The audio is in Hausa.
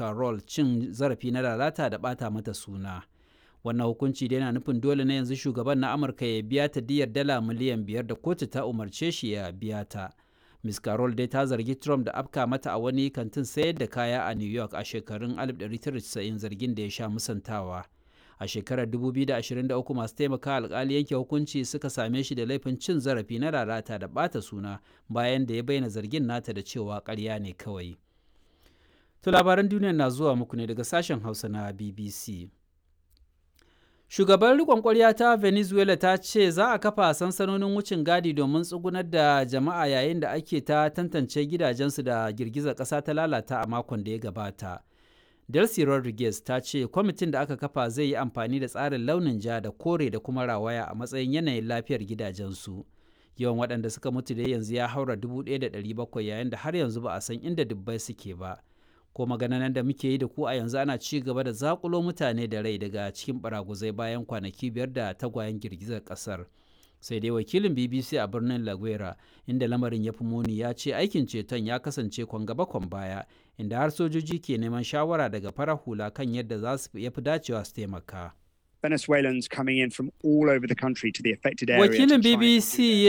Carol cin zarafi na lalata da ɓata mata suna. Wannan hukunci da yana nufin dole na yanzu shugaban na Amurka ya biya ta diyyar dala miliyan 5 da kotu ta umarce shi ya biya ta. Ms. Carol dai ta zargi Trump da afka mata a wani kantin sayar da kaya a New York a shekarun 1990, zargin da ya sha musantawa. A shekarar 2023 masu taimaka alkali yanke hukunci suka same shi da laifin cin zarafi na lalata da ɓata suna bayan da ya bayyana zargin nata da cewa ƙarya ne kawai. To labaran duniya na zuwa muku ne daga sashen Hausa na BBC. Shugaban riƙon ƙwarya ta Venezuela ta ce za a kafa sansanonin wucin gadi domin tsugunar da jama'a yayin da ake ta tantance gidajensu da girgizar ƙasa ta lalata a makon da ya gabata. Delcy Rodriguez ta ce kwamitin da aka kafa zai yi amfani da tsarin launin ja da kore da kuma rawaya a matsayin yanayin lafiyar gidajensu. Yawan waɗanda suka mutu da yanzu ya haura 1,700 yayin da har yanzu ba a san inda dubbai suke ba. Ko maganan da muke yi da ku a yanzu ana ci gaba da zakulo mutane da rai daga cikin baraguzai bayan kwanaki 5 da tagwayen girgizar ƙasar. Sai dai wakilin BBC a birnin La Guera, inda lamarin ya fi muni, ya ce aikin ceton ya kasance kwan gaba kwan baya, inda har sojoji ke neman shawara daga farar hula kan yadda za su yafi dacewa su taimaka. Venezuelans coming in from all over the country to the affected area. Wakilin BBC